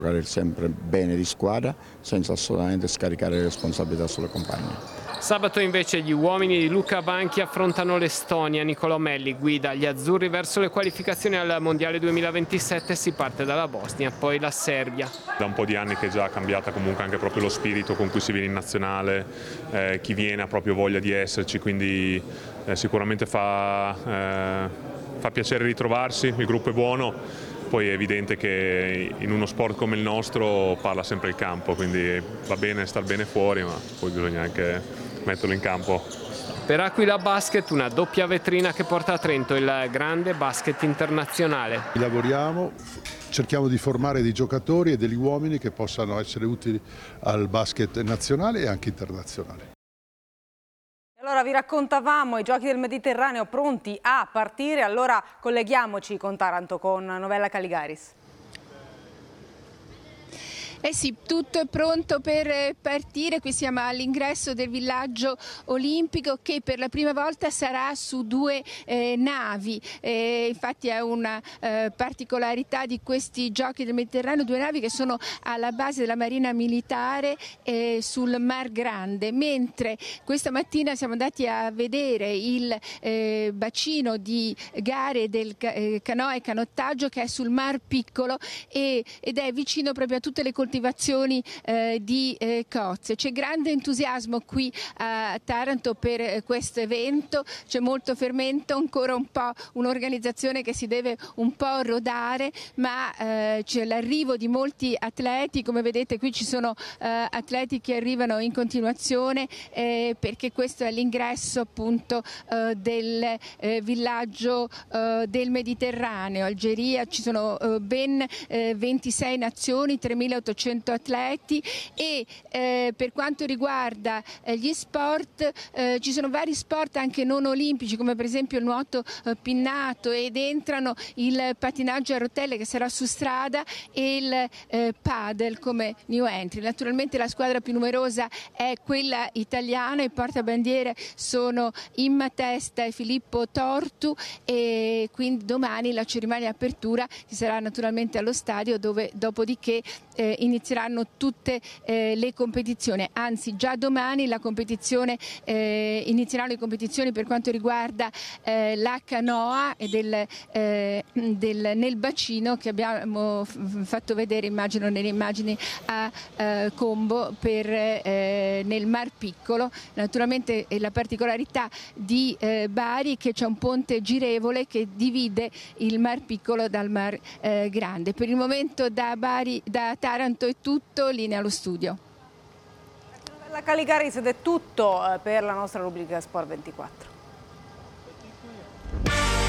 Giocare sempre bene di squadra senza assolutamente scaricare le responsabilità sulle compagne. Sabato invece gli uomini di Luca Banchi affrontano l'Estonia. Nicolò Melli guida gli azzurri verso le qualificazioni al Mondiale 2027, si parte dalla Bosnia, poi la Serbia. Da un po' di anni che è già cambiata comunque anche proprio lo spirito con cui si viene in nazionale, chi viene ha proprio voglia di esserci, quindi sicuramente fa piacere ritrovarsi, il gruppo è buono. Poi è evidente che in uno sport come il nostro parla sempre il campo, quindi va bene star bene fuori, ma poi bisogna anche metterlo in campo. Per Aquila Basket una doppia vetrina che porta a Trento il grande basket internazionale. Lavoriamo, cerchiamo di formare dei giocatori e degli uomini che possano essere utili al basket nazionale e anche internazionale. Allora vi raccontavamo i Giochi del Mediterraneo pronti a partire, allora colleghiamoci con Taranto, con Novella Caligaris. Eh sì, tutto è pronto per partire, qui siamo all'ingresso del villaggio olimpico che per la prima volta sarà su due navi, infatti è una particolarità di questi Giochi del Mediterraneo, due navi che sono alla base della Marina Militare sul Mar Grande, mentre questa mattina siamo andati a vedere il bacino di gare del canoa e canottaggio che è sul Mar Piccolo ed è vicino proprio a tutte le coltivazioni di cozze. C'è grande entusiasmo qui a Taranto per questo evento, c'è molto fermento, ancora un po' un'organizzazione che si deve un po' rodare, ma c'è l'arrivo di molti atleti, come vedete qui ci sono atleti che arrivano in continuazione perché questo è l'ingresso appunto del villaggio del Mediterraneo. Algeria, ci sono ben 26 nazioni, 3.800 atleti e per quanto riguarda gli sport ci sono vari sport anche non olimpici come per esempio il nuoto pinnato ed entrano il patinaggio a rotelle che sarà su strada e il padel come new entry. Naturalmente la squadra più numerosa è quella italiana, i portabandiere sono Imma Testa e Filippo Tortu e quindi domani la cerimonia di apertura ci sarà naturalmente allo stadio dove dopodiché inizieranno tutte le competizioni, anzi già domani la competizione, inizieranno le competizioni per quanto riguarda la canoa e nel bacino che abbiamo fatto vedere immagino nelle immagini a Combo nel Mar Piccolo. Naturalmente la particolarità di Bari è che c'è un ponte girevole che divide il Mar Piccolo dal Mar Grande. Per il momento da Taranto è tutto, linea allo studio. La Caligaris ed è tutto per la nostra rubrica Sport 24.